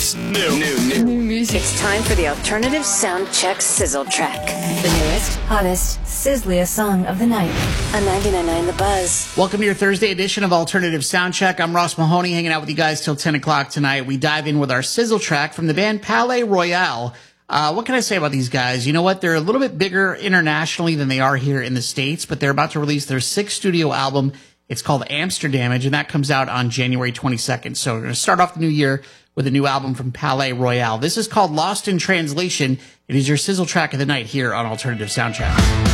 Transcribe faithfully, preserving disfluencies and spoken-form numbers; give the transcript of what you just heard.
What's new? New, new. New music. It's time for the Alternative Soundcheck Sizzle Track. The newest, hottest, sizzliest song of the night. On ninety-nine point nine The Buzz. Welcome to your Thursday edition of Alternative Soundcheck. I'm Ross Mahoney, hanging out with you guys till ten o'clock tonight. We dive in with our Sizzle Track from the band Palais Royale. Uh, what can I say about these guys? You know what? They're a little bit bigger internationally than they are here in the States, but they're about to release their sixth studio album. It's called Amsterdamage, and that comes out on January twenty-second. So we're going to start off the new year with a new album from Palais Royale. This is called Lost in Translation. It is your Sizzle Track of the night here on Alternative Soundcheck.